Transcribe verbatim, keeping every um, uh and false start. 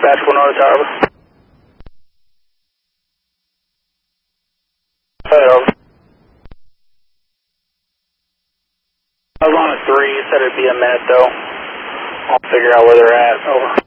dispatch one oh tower. Over. I was on a three, said it'd be a minute though. I'll figure out where they're at. Over.